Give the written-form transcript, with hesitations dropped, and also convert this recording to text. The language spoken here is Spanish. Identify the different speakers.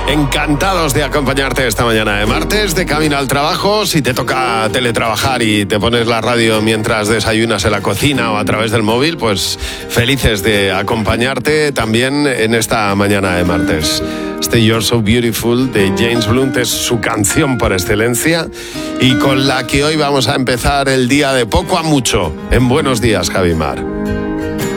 Speaker 1: Encantados de acompañarte esta mañana de martes, de camino al trabajo. Si te toca teletrabajar y te pones la radio mientras desayunas en la cocina o a través del móvil, pues felices de acompañarte también en esta mañana de martes. Este You're So Beautiful de James Blunt es su canción por excelencia y con la que hoy vamos a empezar el día de poco a mucho. En Buenos Días, Javi Mar.